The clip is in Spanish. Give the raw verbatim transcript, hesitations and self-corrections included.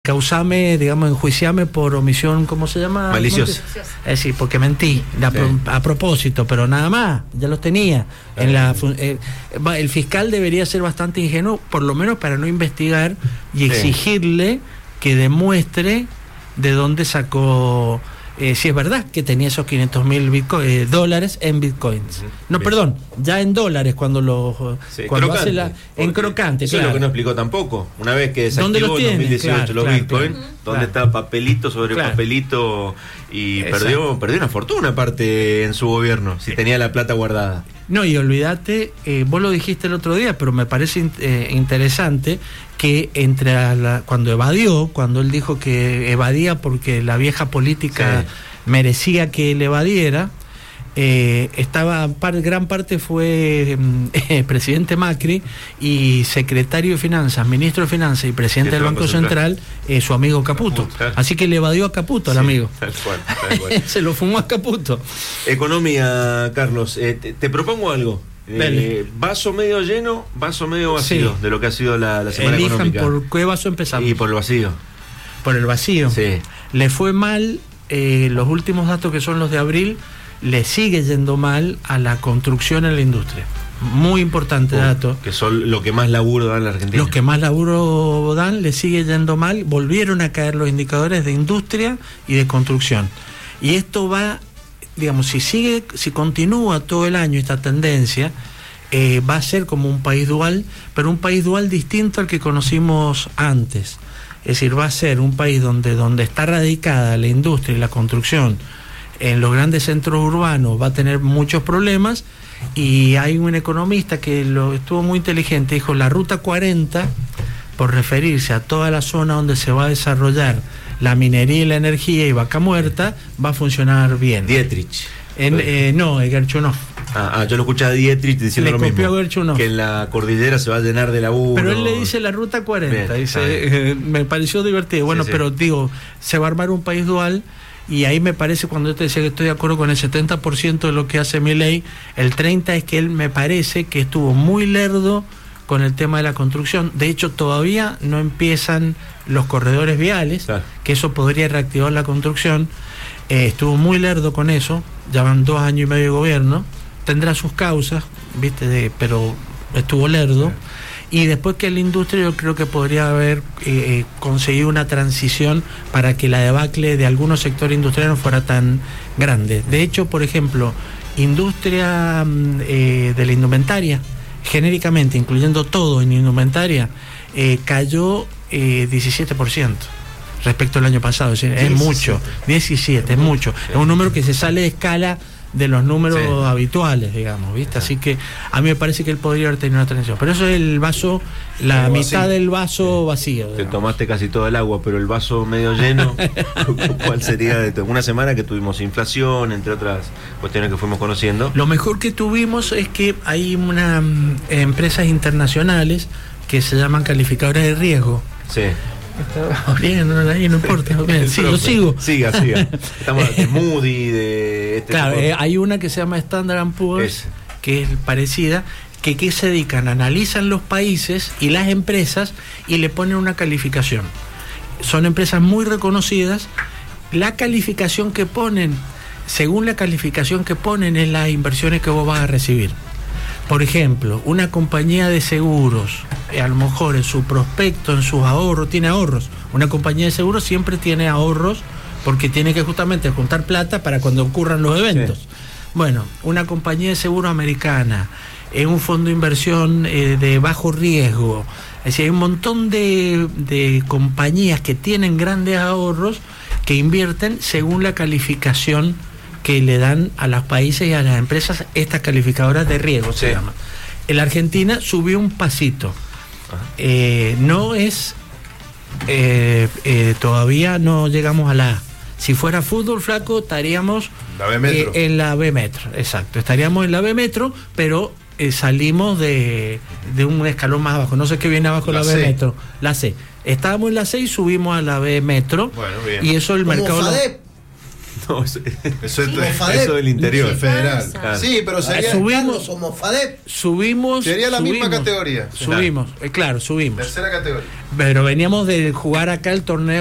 causame, digamos, enjuiciame por omisión, ¿cómo se llama? Maliciosa. Es decir, porque mentí, a, sí. a propósito, pero nada más, ya los tenía. En la, eh, el fiscal debería ser bastante ingenuo, por lo menos para no investigar y exigirle sí. que demuestre de dónde sacó, eh, si es verdad que tenía esos quinientos mil eh, dólares en bitcoins. Uh-huh. No, Bien. perdón, ya en dólares cuando lo sí, cuando crocante, hace la en crocante. Eso claro. es lo que no explicó tampoco. Una vez que desactivó en dos mil dieciocho claro, los claro, bitcoins, claro. donde claro. está papelito sobre claro. papelito y perdió, perdió una fortuna aparte en su gobierno, si tenía la plata guardada. No, y olvídate, eh, vos lo dijiste el otro día, pero me parece eh, interesante que entre la, cuando evadió, cuando él dijo que evadía porque la vieja política sí. merecía que él evadiera, eh, estaba par, gran parte fue eh, presidente Macri y secretario de Finanzas, ministro de Finanzas y presidente del Banco Central, Central eh, su amigo Caputo. Caputo. Así que le evadió a Caputo, sí, al amigo. Tal cual, tal cual. Se lo fumó a Caputo. Economía, Carlos, eh, te, te propongo algo. Eh, vaso medio lleno, vaso medio vacío, sí. de lo que ha sido la, la semana Elijan económica. ¿Por qué vaso empezamos? Y por el vacío. Por el vacío. Sí. Le fue mal, eh, los últimos datos que son los de abril, le sigue yendo mal a la construcción en la industria. Muy importante oh, dato. Que son lo que más laburo dan en la Argentina. Los que más laburo dan, le sigue yendo mal. Volvieron a caer los indicadores de industria y de construcción. Y esto va, digamos, si sigue, si continúa todo el año esta tendencia, eh, va a ser como un país dual, pero un país dual distinto al que conocimos antes. Es decir, va a ser un país donde, donde está radicada la industria y la construcción en los grandes centros urbanos va a tener muchos problemas, y hay un economista que lo estuvo muy inteligente, dijo la ruta cuarenta, por referirse a toda la zona donde se va a desarrollar la minería y la energía y Vaca Muerta, va a funcionar bien. Dietrich. En, eh, no, Gerchunov. Ah, ah, yo lo escuché a Dietrich diciendo le lo mismo, Gerchunov. Que en la cordillera se va a llenar de laburo. Pero él le dice la ruta cuarenta, bien, dice, eh, me pareció divertido. Bueno, sí, sí. pero digo, se va a armar un país dual. Y ahí me parece, cuando yo te decía que estoy de acuerdo con el setenta por ciento de lo que hace Milei, el treinta por ciento es que él me parece que estuvo muy lerdo con el tema de la construcción. De hecho, todavía no empiezan los corredores viales, claro. que eso podría reactivar la construcción. Eh, estuvo muy lerdo con eso, ya van dos años y medio de gobierno, tendrá sus causas, viste, de, pero estuvo lerdo. Claro. Y después que la industria, yo creo que podría haber eh, conseguido una transición para que la debacle de algunos sectores industriales no fuera tan grande. De hecho, por ejemplo, industria eh, de la indumentaria, genéricamente, incluyendo todo en indumentaria, eh, cayó eh, diecisiete por ciento respecto al año pasado. Es decir, es mucho, diecisiete, es mucho. Es un número que se sale de escala de los números sí. habituales, digamos, ¿viste? Así que a mí me parece que él podría haber tenido una transición. Pero eso es el vaso, la Como mitad así. del vaso vacío. Te digamos. Tomaste casi todo el agua, pero el vaso medio lleno, ¿cuál sería? De una semana que tuvimos inflación, entre otras cuestiones que fuimos conociendo. Lo mejor que tuvimos es que hay unas eh, empresas internacionales que se llaman calificadores de riesgo. Sí. Está bien, no, ahí no importa. Bien, sí, yo sigo. Siga, siga. Estamos de Moody, de este. Claro, eh, hay una que se llama Standard and Poor's, es. que es parecida, que, que se dedican, analizan los países y las empresas y le ponen una calificación. Son empresas muy reconocidas. La calificación que ponen, según la calificación que ponen, es las inversiones que vos vas a recibir. Por ejemplo, una compañía de seguros, eh, a lo mejor en su prospecto, en sus ahorros, tiene ahorros. Una compañía de seguros siempre tiene ahorros porque tiene que justamente juntar plata para cuando ocurran los eventos. Sí. Bueno, una compañía de seguro americana, en un fondo de inversión eh, de bajo riesgo. Es decir, hay un montón de, de compañías que tienen grandes ahorros que invierten según la calificación que le dan a los países y a las empresas, estas calificadoras de riesgo, sí. se llama. En la Argentina subió un pasito. Eh, no es, eh, eh, todavía no llegamos a la A. Si fuera fútbol, flaco, estaríamos la B metro. Eh, en la B metro, exacto. Estaríamos en la B metro, pero eh, salimos de, de un escalón más abajo. No sé qué viene abajo la, la B metro. La C. Estábamos en la C y subimos a la B metro. Bueno, bien. Y eso el Como mercado... Fadep. No, eso, eso, es, eso del interior. Sí, federal. Claro. Sí, pero sería subimos, somos FADEP. Subimos. Sería la subimos, misma categoría. Subimos, claro. Eh, claro, subimos. Tercera categoría. Pero veníamos de jugar acá el torneo